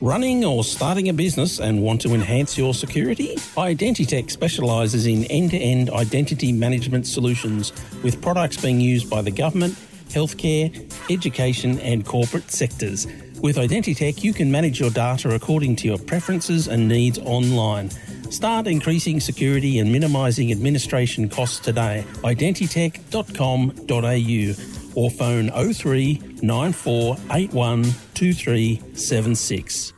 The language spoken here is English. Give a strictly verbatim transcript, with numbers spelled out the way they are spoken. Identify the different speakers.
Speaker 1: Running or starting a business and want to enhance your security? Identitech specialises in end-to-end identity management solutions with products being used by the government, healthcare, education and corporate sectors. With Identitech, you can manage your data according to your preferences and needs online. Start increasing security and minimising administration costs today. identitech dot com dot a u or phone oh three nine four eight one two three seven six.